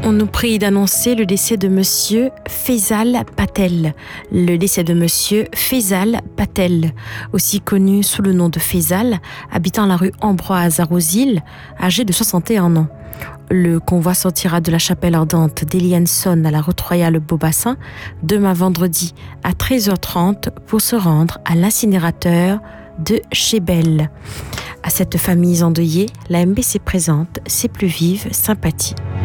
On nous prie d'annoncer le décès de Monsieur Faisal Patel. Le décès de Monsieur Faisal Patel, aussi connu sous le nom de Faisal, habitant la rue Ambroise à Rosil, âgé de 61 ans. Le convoi sortira de la chapelle ardente d'Elienson à la route royale Beaubassin demain vendredi à 13h30 pour se rendre à l'incinérateur de Chébel. À cette famille endeuillée, la MBC présente ses plus vives sympathies.